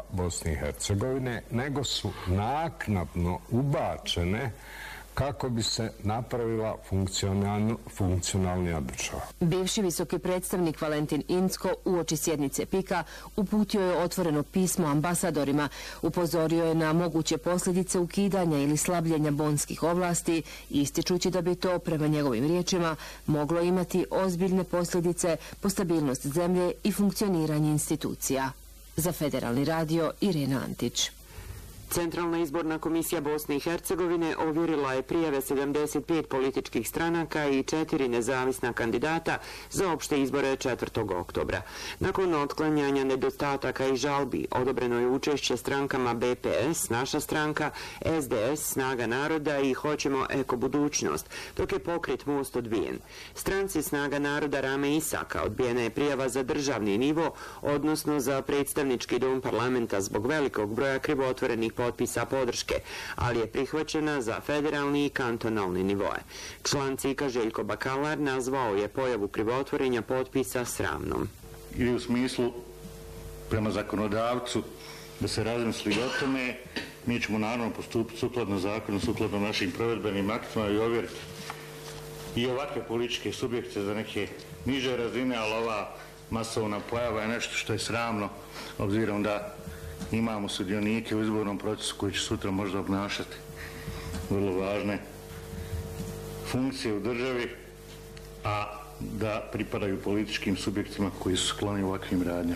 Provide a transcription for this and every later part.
Bosne i Hercegovine, nego su naknadno ubačene kako bi se napravila funkcionalnija država. Bivši visoki predstavnik Valentin Incko uoči sjednice PIK-a uputio je otvoreno pismo ambasadorima, upozorio je na moguće posljedice ukidanja ili slabljenja bonskih ovlasti, ističući da bi to, prema njegovim riječima, moglo imati ozbiljne posljedice po stabilnost zemlje i funkcioniranje institucija. Za Federalni radio, Irena Antić. Centralna izborna komisija Bosne i Hercegovine ovjerila je prijave 75 političkih stranaka i 4 nezavisna kandidata za opšte izbore 4. oktobra. Nakon otklanjanja nedostataka i žalbi odobreno je učešće strankama BPS, Naša stranka, SDS, Snaga naroda i Hoćemo eko budućnost, dok je pokret Most odbijen. Stranci Snaga naroda Rame Isaka odbijena je prijava za državni nivo, odnosno za predstavnički dom parlamenta zbog velikog broja krivotvorenih potpisa podrške, ali je prihvaćena za federalni i kantonalni nivoe. Član CIK-a Željko Bakalar nazvao je pojavu krivotvorenja potpisa sramnom. I u smislu prema zakonodavcu da se razmisli o tome, mi ćemo naravno postupiti sukladno zakonu, sukladno našim provedbenim aktima i ovjeriti i ovakve političke subjekte za neke niže razine, ali ova masovna pojava je nešto što je sramno, obzirom da imamo sudionike u izbornom procesu koji će sutra možda obnašati vrlo važne funkcije u državi, a da pripadaju političkim subjektima koji su skloni ovakvim radnjama.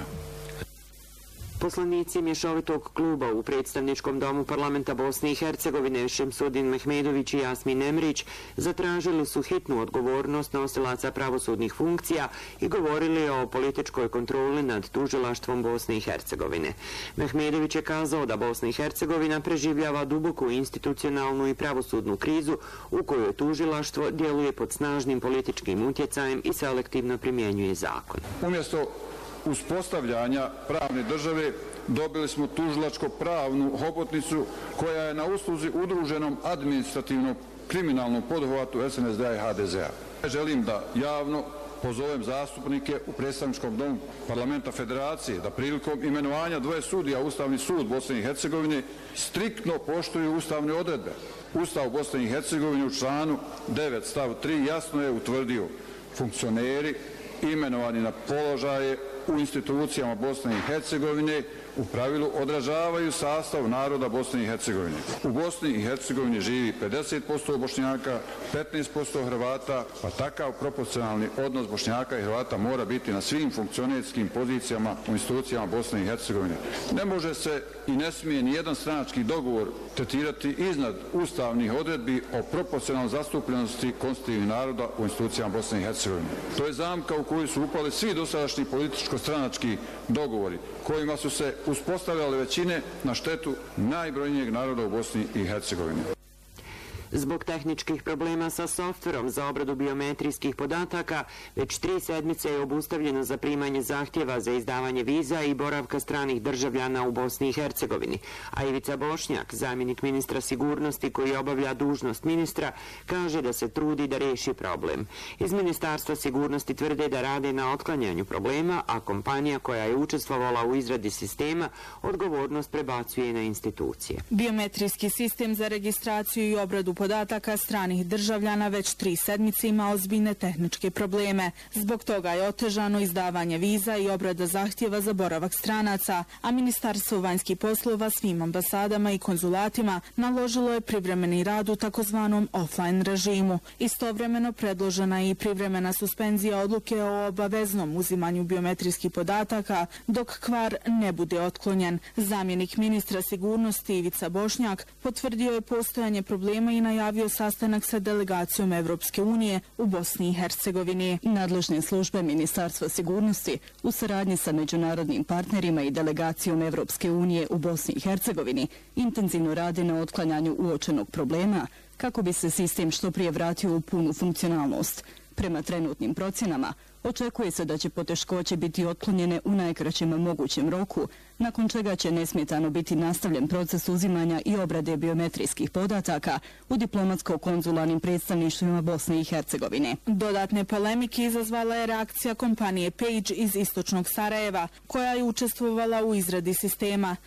Poslanici mješovitog kluba u predstavničkom domu parlamenta Bosne i Hercegovine Šemsudin Mehmedović i Jasmin Emrić zatražili su hitnu odgovornost nosilaca pravosudnih funkcija i govorili o političkoj kontroli nad tužilaštvom Bosne i Hercegovine. Mehmedović je kazao da Bosna i Hercegovina preživljava duboku institucionalnu i pravosudnu krizu u kojoj tužilaštvo djeluje pod snažnim političkim utjecajem i selektivno primjenjuje zakon. Umjesto uspostavljanja pravne države dobili smo tužilačko-pravnu hobotnicu koja je na usluzi udruženom administrativnom kriminalnom poduhvatu SNSD-a i HDZ-a. Želim da javno pozovem zastupnike u predstavničkom domu parlamenta Federacije da prilikom imenovanja 2 sudija Ustavni sud Bosne i Hercegovine striktno poštuju ustavne odredbe. Ustav Bosne i Hercegovine u članu 9 stav 3 jasno je utvrdio funkcioneri imenovani na položaje u institucijama Bosne i Hercegovine u pravilu odražavaju sastav naroda Bosne i Hercegovine. U Bosni i Hercegovini živi 50% Bošnjaka, 15% Hrvata, pa takav proporcionalni odnos Bošnjaka i Hrvata mora biti na svim funkcionerskim pozicijama u institucijama Bosne i Hercegovine. Ne može se i ne smije nijedan stranački dogovor tretirati iznad ustavnih odredbi o proporcionalnoj zastupljenosti konstitutivnih naroda u institucijama Bosne i Hercegovine. To je zamka u koju su upali svi dosadašnji političko-stranački dogovori, kojima su se uspostavljale većine na štetu najbrojnijeg naroda u Bosni i Hercegovini. Zbog tehničkih problema sa softverom za obradu biometrijskih podataka, već 3 sedmice je obustavljeno zaprimanje zahtjeva za izdavanje viza i boravka stranih državljana u Bosni i Hercegovini. A Ivica Bošnjak, zamjenik ministra sigurnosti koji obavlja dužnost ministra, kaže da se trudi da riješi problem. Iz Ministarstva sigurnosti tvrde da rade na otklanjanju problema, a kompanija koja je učestvovala u izradi sistema odgovornost prebacuje na institucije. Biometrijski sistem za registraciju i obradu podataka stranih državljana već 3 sedmice ima ozbiljne tehničke probleme. Zbog toga je otežano izdavanje viza i obrada zahtjeva za boravak stranaca, a Ministarstvo vanjskih poslova svim ambasadama i konzulatima naložilo je privremeni rad u takozvanom offline režimu. Istovremeno predložena je i privremena suspenzija odluke o obaveznom uzimanju biometrijskih podataka dok kvar ne bude otklonjen. Zamjenik ministra sigurnosti Ivica Bošnjak potvrdio je postojanje problema i najavio sastanak sa delegacijom Evropske unije u Bosni i Hercegovini. Nadležne službe Ministarstva sigurnosti u saradnji sa međunarodnim partnerima i delegacijom Evropske unije u Bosni i Hercegovini intenzivno rade na otklanjanju uočenog problema kako bi se sistem što prije vratio u punu funkcionalnost. Prema trenutnim procjenama, očekuje se da će poteškoće biti otklonjene u najkraćem mogućem roku, nakon čega će nesmetano biti nastavljen proces uzimanja i obrade biometrijskih podataka u diplomatsko-konzularnim predstavništvima Bosne i Hercegovine. Dodatne polemike izazvala je reakcija kompanije Page iz istočnog Sarajeva, koja je učestvovala u izradi sistema.